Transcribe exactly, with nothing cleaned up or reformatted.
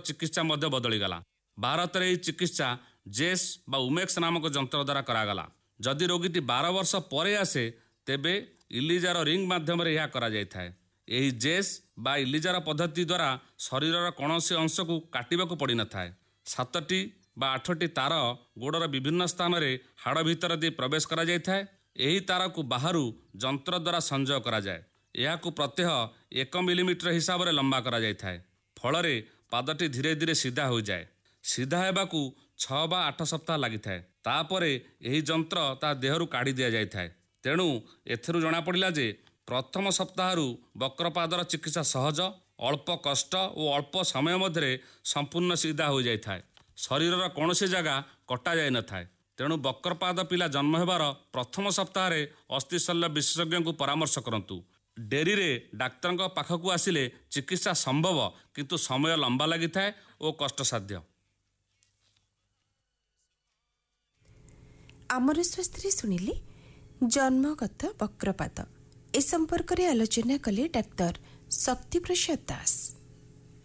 ଚିକିତ୍ସା ମଧ୍ୟ ବଦଳିଗଲା। ଭାରତରେ ଏହି ଚିକିତ୍ସା ଜେସ୍ ବା ଉମେକ୍ସ ନାମକ ଯନ୍ତ୍ର ଦ୍ୱାରା କରାଗଲା। ଯଦି ରୋଗୀଟି ବାର ବର୍ଷ ପରେ ଆସେ ତେବେ ଇଲିଜାର ରିଙ୍ଗ ମାଧ୍ୟମରେ ଏହା କରାଯାଇଥାଏ। ଏହି ଜେସ୍ ବା ଇଲିଜାର ପଦ୍ଧତି ଦ୍ୱାରା ଶରୀରର କୌଣସି ଅଂଶକୁ କାଟିବାକୁ ପଡ଼ିନଥାଏ। ସାତଟି ବା ଆଠଟି ତାର ଗୋଡ଼ର ବିଭିନ୍ନ ସ୍ଥାନରେ ହାଡ଼ ଭିତର ଦେଇ ପ୍ରବେଶ କରାଯାଇଥାଏ। ଏହି ତାରକୁ ବାହାରୁ ଯନ୍ତ୍ର ଦ୍ୱାରା ସଂଯୋଗ କରାଯାଏ। ଏହାକୁ ପ୍ରତ୍ୟହ ଏକ ମିଲିମିଟର ହିସାବରେ ଲମ୍ବା କରାଯାଇଥାଏ। ଫଳରେ ପାଦଟି ଧୀରେ ଧୀରେ ସିଧା ହୋଇଯାଏ। ସିଧା ହେବାକୁ ଛଅ ବା ଆଠ ସପ୍ତାହ ଲାଗିଥାଏ। ତାପରେ ଏହି ଯନ୍ତ୍ର ତା ଦେହରୁ କାଢ଼ି ଦିଆଯାଇଥାଏ। ତେଣୁ ଏଥିରୁ ଜଣାପଡ଼ିଲା ଯେ ପ୍ରଥମ ସପ୍ତାହରୁ ବକ୍ରପାଦର ଚିକିତ୍ସା ସହଜ, ଅଳ୍ପ କଷ୍ଟ ଓ ଅଳ୍ପ ସମୟ ମଧ୍ୟରେ ସମ୍ପୂର୍ଣ୍ଣ ସିଧା ହୋଇଯାଇଥାଏ। ଶରୀରର କୌଣସି ଜାଗା କଟାଯାଇନଥାଏ। ତେଣୁ ବକ୍ରପାଦ ପିଲା ଜନ୍ମ ହେବାର ପ୍ରଥମ ସପ୍ତାହରେ ଅସ୍ଥିଶଲ୍ୟ ବିଶେଷଜ୍ଞଙ୍କୁ ପରାମର୍ଶ କରନ୍ତୁ। ଡେରିରେ ଡାକ୍ତରଙ୍କ ପାଖକୁ ଆସିଲେ ଚିକିତ୍ସା ସମ୍ଭବ, କିନ୍ତୁ ସମୟ ଲମ୍ବା ଲାଗିଥାଏ ଓ କଷ୍ଟସାଧ୍ୟ। ଆମର ସ୍ୱାସ୍ଥ୍ୟରେ ଶୁଣିଲେ ଜନ୍ମଗତ ବକ୍ରପାତ। ଏ ସମ୍ପର୍କରେ ଆଲୋଚନା କଲେ ଡାକ୍ତର ଶକ୍ତିପ୍ରସାଦ ଦାସ।